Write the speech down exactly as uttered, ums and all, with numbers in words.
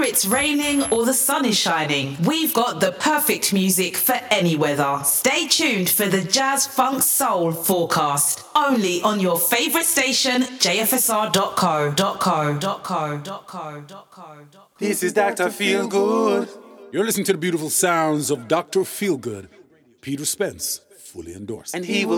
it's raining or the sun is shining, we've got the perfect music for any weather. Stay tuned for the Jazz Funk Soul forecast, only on your favourite station, j f s r dot co dot co dot co dot co dot co. This is Doctor Feelgood. You're listening to the beautiful sounds of Doctor Feelgood. Peter Spence, fully endorsed. And he will